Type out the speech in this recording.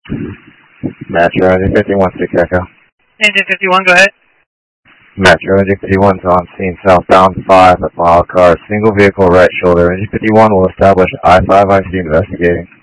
Metro Engine 51, 6 Echo. Engine 51, go ahead. Metro Engine 51 is on scene southbound 5 at mile car. Single vehicle right shoulder. Engine 51 will establish I-5 IC investigating.